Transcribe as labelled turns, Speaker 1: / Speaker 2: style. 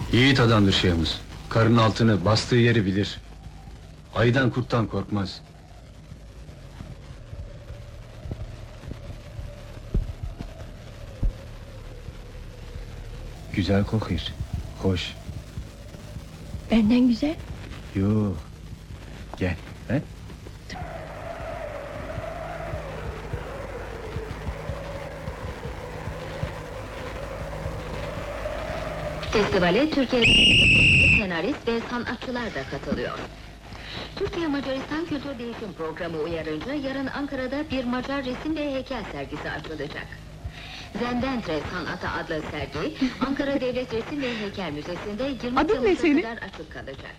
Speaker 1: Yiğit adamdır şeyhimiz. Karın altını, bastığı yeri bilir. Aydan kurttan korkmaz. Güzel kokuyor. Hoş.
Speaker 2: Benden güzel.
Speaker 1: Yok. Gel. He?
Speaker 3: Festivale Türkiye'den senarist ve sanatçılar da katılıyor. Türkiye Macaristan Kültür Değişim Programı uyarınca yarın Ankara'da bir Macar resim ve heykel sergisi açılacak. Zendentre Sanatı adlı sergi Ankara Devlet Resim ve Heykel Müzesi'nde 20
Speaker 2: Adın ne
Speaker 3: Temmuz'a
Speaker 2: senin?
Speaker 3: kadar açık kalacak.